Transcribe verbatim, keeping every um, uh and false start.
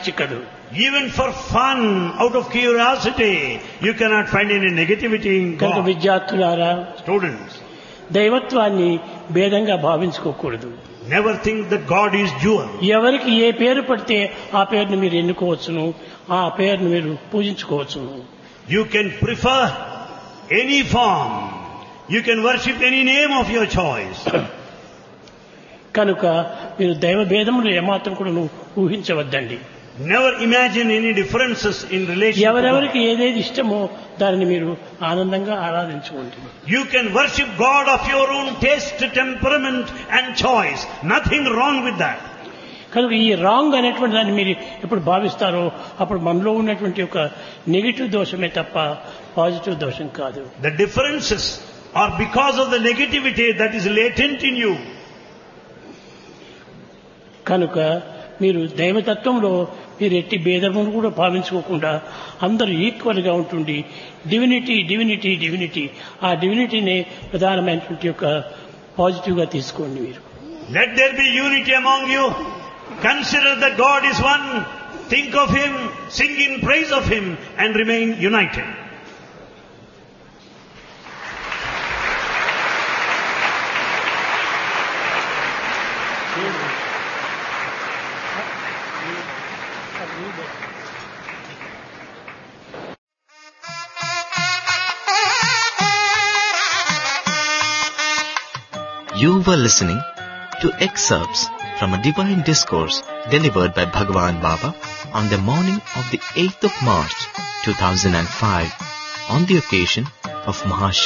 చిక్కదు. Even for fun, out of curiosity, you cannot find any negativity in కనుక God. విద్యార్థులారా, Students, దైవత్వాన్ని భేదంగా భావించుకోకూడదు. never think that God is dual. ఎవరికి ఏ పేరు పడితే ఆ పేరును మీరు ఎన్నుకోవచ్చును, ఆ పేరును మీరు పూజించుకోవచ్చును. You can prefer any form. You can worship any name of your choice. కనుక మీరు దైవ భేదములు ఏమాత్రం కూడా ఊహించవద్దండి. Never imagine any differences in relation to ఎవరెవరికి God. ఏదేది ఇష్టమో దానిని మీరు ఆనందంగా ఆరాధించుకోండి. You can worship God of your own taste, temperament and choice. Nothing wrong with that. కనుక ఈ రాంగ్ అనేటువంటి దాన్ని మీరు ఎప్పుడు భావిస్తారో అప్పుడు మనలో ఉన్నటువంటి ఒక నెగిటివ్ దోషమే తప్ప పాజిటివ్ దోషం కాదు. The differences are because of the negativity that is latent in you. కనుక మీరు దైవతత్వంలో మీరు ఎట్టి భేదమును కూడా భావించుకోకుండా అందరూ ఈక్వల్ గా ఉంటుంది. డివినిటీ డివినిటీ డివినిటీ ఆ డివినిటీనే ప్రధానమైనటువంటి యొక్క పాజిటివ్ గా తీసుకోండి. మీరు Let there be unity among you. Consider that God is one. Think of Him, sing in praise of Him and remain united. You were listening to excerpts from a divine discourse delivered by Bhagavan Baba on the morning of the eighth of March two thousand five on the occasion of Mahashivratri.